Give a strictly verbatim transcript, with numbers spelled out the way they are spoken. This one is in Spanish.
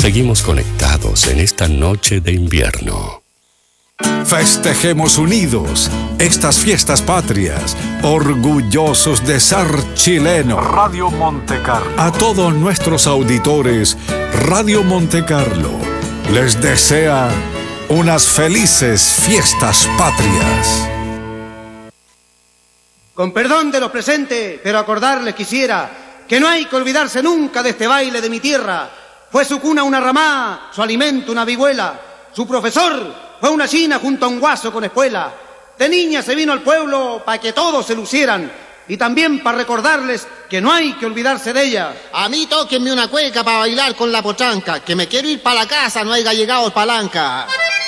Seguimos conectados en esta noche de invierno. Festejemos unidos estas fiestas patrias, orgullosos de ser chilenos. Radio Montecarlo. A todos nuestros auditores, Radio Montecarlo les desea unas felices fiestas patrias. Con perdón de los presentes, pero acordarles quisiera que no hay que olvidarse nunca de este baile de mi tierra. Fue su cuna una ramá, su alimento una vihuela, su profesor fue una china junto a un guaso con espuela. De niña se vino al pueblo para que todos se lucieran y también para recordarles que no hay que olvidarse de ella. A mí tóquenme una cueca para bailar con la potranca, que me quiero ir para la casa, no haya llegado el palanca.